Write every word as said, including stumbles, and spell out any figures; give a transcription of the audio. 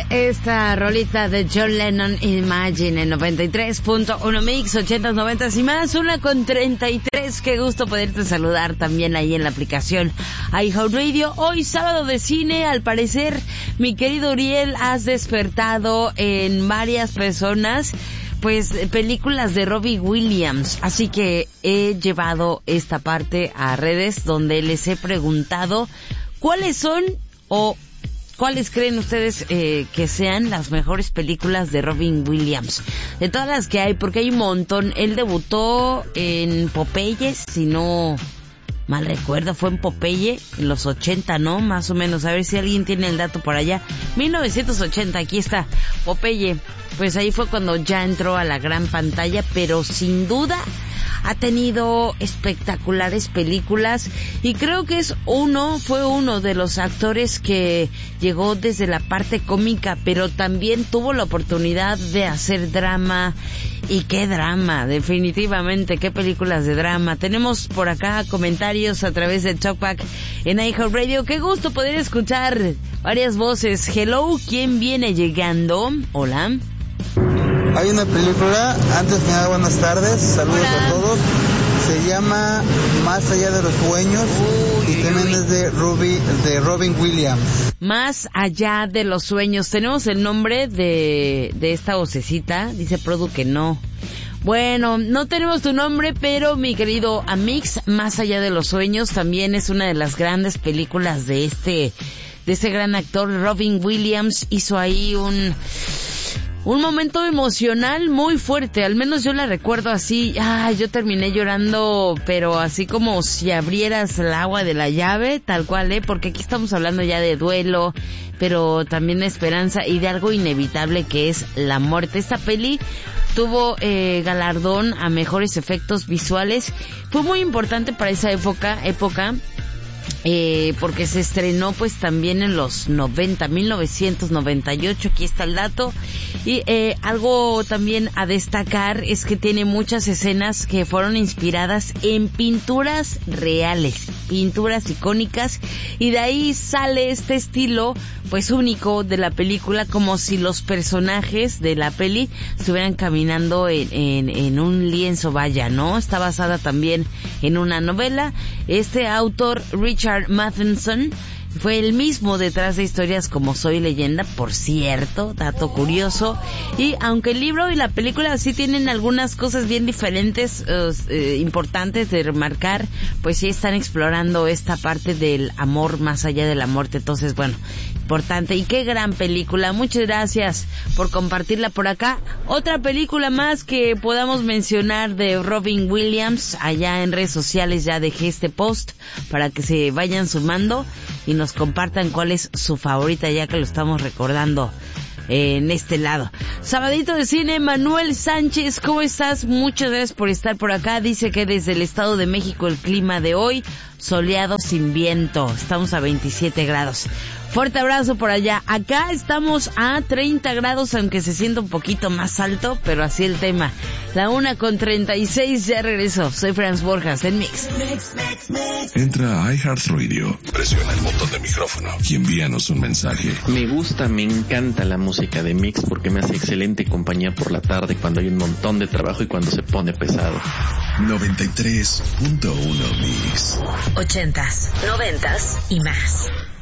Increíble esta rolita de John Lennon, Imagine, en noventa y tres punto uno Mix, ochentas, noventas y más, una con treinta y tres. Qué gusto poderte saludar también ahí en la aplicación iHeartRadio. Hoy sábado de cine, al parecer, mi querido Uriel, has despertado en varias personas pues películas de Robbie Williams, así que he llevado esta parte a redes donde les he preguntado cuáles son o ¿cuáles creen ustedes eh, que sean las mejores películas de Robin Williams? De todas las que hay, porque hay un montón. Él debutó en Popeye, si no mal recuerdo, fue en Popeye en los ochenta, ¿no? Más o menos, a ver si alguien tiene el dato por allá. mil novecientos ochenta, aquí está, Popeye. Pues ahí fue cuando ya entró a la gran pantalla, pero sin duda ha tenido espectaculares películas y creo que es uno, fue uno de los actores que llegó desde la parte cómica, pero también tuvo la oportunidad de hacer drama. Y qué drama, definitivamente, qué películas de drama. Tenemos por acá comentarios a través de Talkback en iHeartRadio. Qué gusto poder escuchar varias voces. Hello, ¿quién viene llegando? Hola. Hay una película, antes que nada buenas tardes, saludos Hola. a todos. Se llama Más allá de los sueños. Uy, y también es de, Ruby, de Robin Williams. Más allá de los sueños. Tenemos el nombre de, de esta vocecita. Dice Produ que no. Bueno, no tenemos tu nombre, pero mi querido Amix, Más allá de los sueños también es una de las grandes películas de este, de este gran actor Robin Williams. Hizo ahí un... Un momento emocional muy fuerte, al menos yo la recuerdo así. Ay, yo terminé llorando, pero así como si abrieras el agua de la llave, tal cual, ¿eh? Porque aquí estamos hablando ya de duelo, pero también de esperanza y de algo inevitable que es la muerte. Esta peli tuvo eh, galardón a mejores efectos visuales. Fue muy importante para esa época, época. Eh, porque se estrenó pues también en los noventa, mil novecientos noventa y ocho, aquí está el dato. Y eh, algo también a destacar es que tiene muchas escenas que fueron inspiradas en pinturas reales, pinturas icónicas, y de ahí sale este estilo pues único de la película, como si los personajes de la peli estuvieran caminando en, en, en un lienzo, vaya, ¿no? Está basada también en una novela. Este autor, Richard Matheson, fue el mismo detrás de historias como Soy Leyenda, por cierto, dato curioso. Y aunque el libro y la película sí tienen algunas cosas bien diferentes, eh, eh, importantes de remarcar, pues sí están explorando esta parte del amor más allá de la muerte. Entonces, bueno, importante. Y qué gran película. Muchas gracias por compartirla por acá. Otra película más que podamos mencionar de Robin Williams. Allá en redes sociales ya dejé este post para que se vayan sumando y nos compartan cuál es su favorita, ya que lo estamos recordando eh, en este lado. Sabadito de cine, Manuel Sánchez, ¿cómo estás? Muchas gracias por estar por acá. Dice que desde el Estado de México el clima de hoy, soleado sin viento. Estamos a veintisiete grados. Fuerte abrazo por allá. Acá estamos a treinta grados, aunque se sienta un poquito más alto, pero así el tema. La una con treinta y seis, ya regreso. Soy Franz Borjas en Mix. Entra a iHeartRadio, presiona el botón de micrófono y envíanos un mensaje. Me gusta, me encanta la música de Mix porque me hace excelente compañía por la tarde cuando hay un montón de trabajo y cuando se pone pesado. noventa y tres punto uno Mix. Ochentas, noventas y más.